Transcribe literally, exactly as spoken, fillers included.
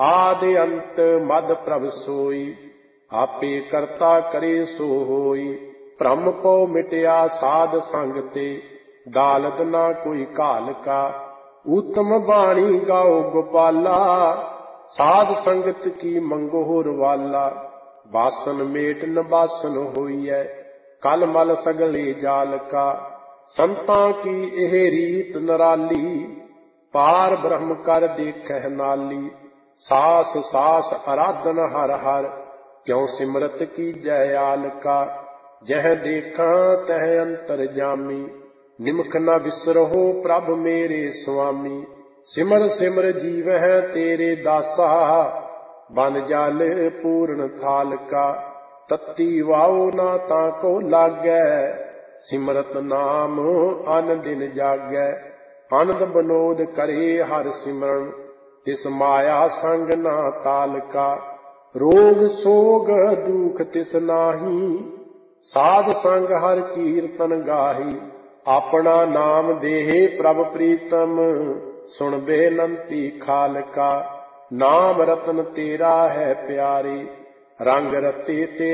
आदि अंत मद प्रभ सोई, आपे करता करे सो होई। भ्रम पौ मिटया साध संग ते, दालत ना कोई काल का। उत्तम बाणी गाओ गोपाला, साध संगत की मंगोर वाला। बासन मेट न बासन होइए, कल मल सगले जाल का। संतां की एह रीत निराली, पार ब्रह्म कर देखह नाली। सास सास आराधन हर हर, क्यों सिमरत की जयाल का। जह देखा तह अंतर जामी, निमख न बिसरहो प्रभ मेरे स्वामी। सिमर सिमर जीवह तेरे दासा, बन जाल पूर्ण थाल का। तत्ती वाओ ना ताको लागै, सिमरत नाम अन दिन जागै। आनंद बनोद करे हर सिमरन, तिस माया संग ना ताल का। रोग सोग दुख तिस नाही, साध संग हर कीर्तन गाही। अपना नाम देहे प्रभ प्रीतम, सुन बेनंती खाल का। नाम रतन तेरा है प्यारे, रंग रते ते